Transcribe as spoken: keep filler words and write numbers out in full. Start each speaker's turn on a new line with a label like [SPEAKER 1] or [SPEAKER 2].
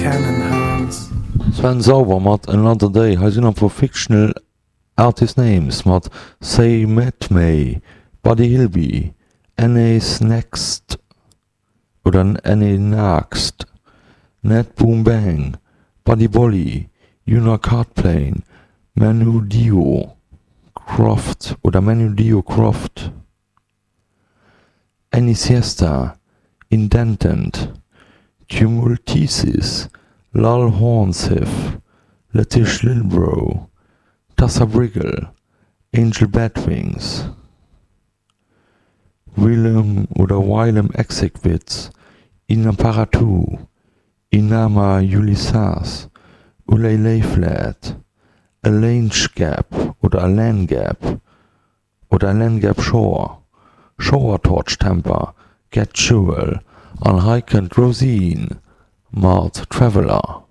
[SPEAKER 1] Cannon Hands.
[SPEAKER 2] Sven Sauber mat Another Day has in for fictional artist names mat Say Met May, Buddy Hilby, Annie's Next oder Annie Next, Ned Boom Bang, Buddy Bolly, Una Cartplane, Manu Dio Croft oder Manu Dio Croft, Annie Siesta, Indentant, Tumultisis, Lal Hornsif, Letish Lilbro, Tassa Briggle, Angel Batwings, Willem oder Willem Exekwitz, Inaparatu, Inama Ulysses, Ulay Layflat, Elaine Gap oder Alain Gap oder Alain Gap Shore, Shore Torch Temper, Get Jewel, an Hike and Rosine, Mart Traveler.